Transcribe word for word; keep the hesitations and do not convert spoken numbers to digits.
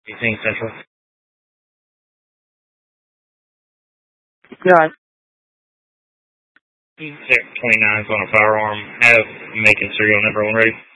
eighteen Central. Yeah. Check twenty-nine is on a firearm. Have making serial number one ready.